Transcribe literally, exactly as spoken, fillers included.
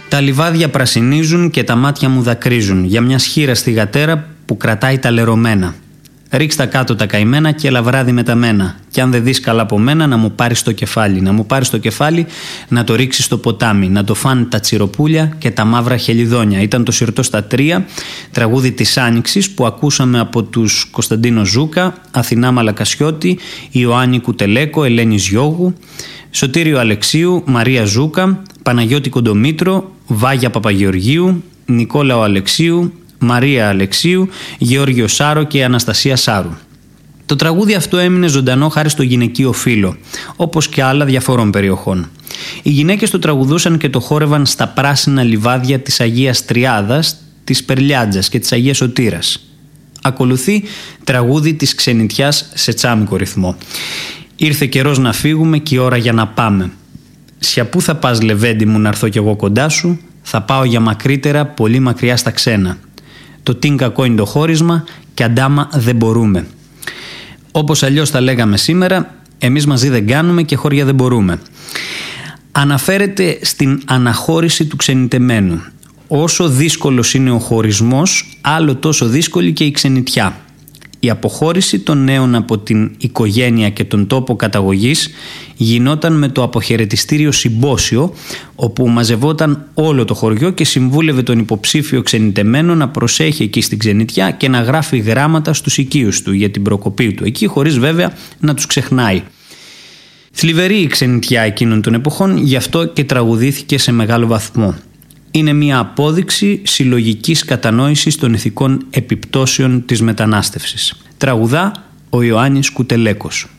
Τα λιβάδια πρασινίζουν και τα μάτια μου δακρύζουν για μια σχήρα στη γατέρα που κρατάει τα λερωμένα. Ρίξ' τα κάτω τα καημένα και έλα βράδυ με τα μένα. Κι αν δεν δεις καλά από μένα, να μου πάρεις το κεφάλι. Να μου πάρεις το κεφάλι, να το ρίξεις στο ποτάμι. Να το φάνε τα τσιροπούλια και τα μαύρα χελιδόνια. Ήταν το Συρτό στα τρία, τραγούδι της Άνοιξης που ακούσαμε από τους Κωνσταντίνο Ζούκα, Αθηνά Μαλακασιώτη, Ιωάννη Κουτελέκο, Ελένη Γιώγου, Σωτήριο Αλεξίου, Μαρία Ζούκα, Παναγιώτη Κοντομήτρο, Βάγια Παπαγεωργίου, Νικόλαο Αλεξίου, Μαρία Αλεξίου, Γεώργιο Σάρο και Αναστασία Σάρου. Το τραγούδι αυτό έμεινε ζωντανό χάρη στο γυναικείο φύλο, όπως και άλλα διαφορών περιοχών. Οι γυναίκες το τραγουδούσαν και το χόρευαν στα πράσινα λιβάδια της Αγίας Τριάδας, της Περλιάτζας και της Αγίας Σωτήρας. Ακολουθεί τραγούδι της ξενιτιάς σε τσάμικο ρυθμό. Ήρθε καιρός να φύγουμε και η ώρα για να πάμε. Σια πού θα πας λεβέντη μου να έρθω κι εγώ κοντά σου, θα πάω για μακρύτερα, πολύ μακριά στα ξένα. Το τιν κακό είναι το χώρισμα και αντάμα δεν μπορούμε. Όπως αλλιώς τα λέγαμε σήμερα, εμείς μαζί δεν κάνουμε και χώρια δεν μπορούμε. Αναφέρεται στην αναχώρηση του ξενιτεμένου. Όσο δύσκολος είναι ο χωρισμός, άλλο τόσο δύσκολη και η ξενιτιά. Η αποχώρηση των νέων από την οικογένεια και τον τόπο καταγωγής γινόταν με το αποχαιρετιστήριο συμπόσιο, όπου μαζευόταν όλο το χωριό και συμβούλευε τον υποψήφιο ξενιτεμένο να προσέχει εκεί στην ξενιτιά και να γράφει γράμματα στους οικείους του για την προκοπή του εκεί, χωρίς βέβαια να τους ξεχνάει. Θλιβερή η ξενιτιά εκείνων των εποχών, γι' αυτό και τραγουδήθηκε σε μεγάλο βαθμό. Είναι μια απόδειξη συλλογικής κατανόησης των ηθικών επιπτώσεων της μετανάστευσης. Τραγουδά ο Ιωάννης Κουτελέκος.